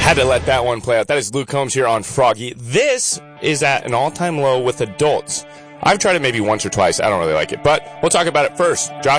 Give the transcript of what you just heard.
Had to let that one play out. That is Luke Combs here on Froggy. This is at an all-time low with adults. I've tried it maybe once or twice. I don't really like it, but we'll talk about it first. Josh